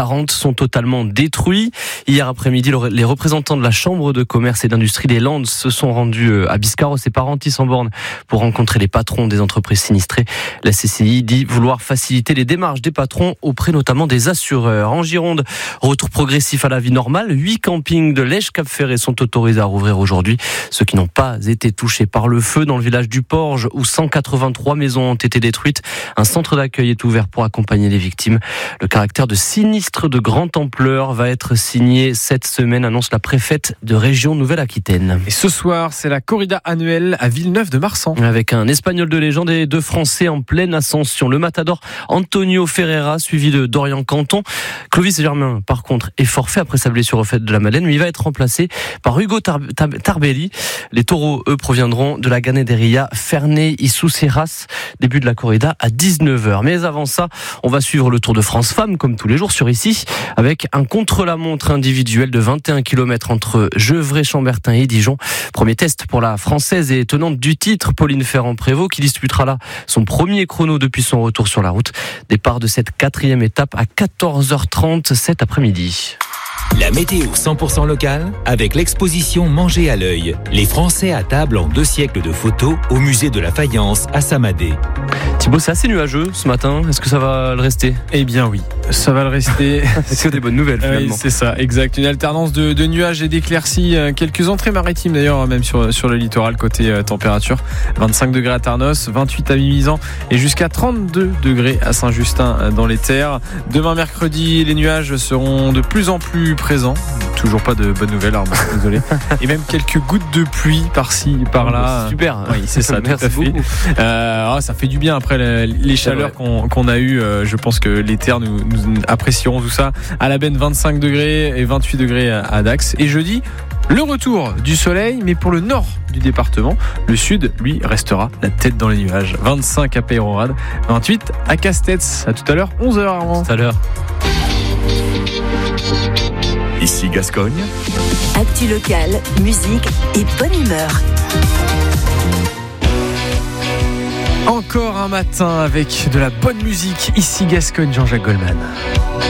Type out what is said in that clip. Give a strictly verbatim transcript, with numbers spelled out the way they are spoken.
quarante sont totalement détruits. Hier après-midi, les représentants de la Chambre de commerce et d'industrie des Landes se sont rendus à Biscarrosse et Parentis-en-Born pour rencontrer les patrons des entreprises sinistrées. La C C I dit vouloir faciliter les démarches des patrons auprès notamment des assureurs. En Gironde, retour progressif à la vie normale. Huit campings de Lège-Cap-Ferré sont autorisés à rouvrir aujourd'hui. Ceux qui n'ont pas été touchés par le feu dans le village du Porge où cent quatre-vingt-trois maisons ont été détruites. Un centre d'accueil est ouvert pour accompagner les victimes. Le caractère de sinistre de grande ampleur va être signé cette semaine, annonce la préfète de région Nouvelle-Aquitaine. Et ce soir, c'est la corrida annuelle à Villeneuve-de-Marsan. Avec un Espagnol de légende et deux Français en pleine ascension. Le matador Antonio Ferreira, suivi de Dorian Canton. Clovis Germain, par contre, est forfait après sa blessure au fait de la Madeleine, mais il va être remplacé par Hugo Tar- Tar- Tarbelli. Les taureaux, eux, proviendront de la Ganaderia Ferney Issou-Serras. Début de la corrida à dix-neuf heures. Mais avant ça, on va suivre le Tour de France Femmes, comme tous les jours sur ici, avec un contre-la-montre individuel de vingt et un kilomètres entre Gevrey, Chambertin et Dijon. Premier test pour la Française et tenante du titre, Pauline Ferrand-Prévot, qui disputera là son premier chrono depuis son retour sur la route. Départ de cette quatrième étape à quatorze heures trente cet après-midi. La météo cent pour cent locale avec l'exposition Manger à l'œil. Les Français à table en deux siècles de photos au musée de la faïence à Samadé. Thibaut, c'est assez nuageux ce matin. Est-ce que ça va le rester ? Eh bien oui, ça va le rester. C'est des bonnes nouvelles finalement. Oui, c'est ça, exact. Une alternance de, de nuages et d'éclaircies. Quelques entrées maritimes d'ailleurs, même sur, sur le littoral côté euh, température. vingt-cinq degrés à Tarnos, vingt-huit à Mimizan et jusqu'à trente-deux degrés à Saint-Justin dans les terres. Demain mercredi, les nuages seront de plus en plus présents. Toujours pas de bonnes nouvelles, Armand, désolé. Et même quelques gouttes de pluie par-ci, par-là. Super. Oui, c'est ça, tout à fait. Euh, oh, ça fait du bien après les, les chaleurs qu'on, qu'on a eues. Euh, je pense que les terres nous, nous apprécieront tout ça. À la Benne, vingt-cinq degrés et vingt-huit degrés à Dax. Et jeudi, le retour du soleil, mais pour le nord du département. Le sud, lui, restera la tête dans les nuages. vingt-cinq à Peyrehorade, vingt-huit à Castets. À tout à l'heure, onze heures, Armand. Tout à l'heure. Ici Gascogne. Actu locale, musique et bonne humeur. Encore un matin avec de la bonne musique. Ici Gascogne, Jean-Jacques Goldman.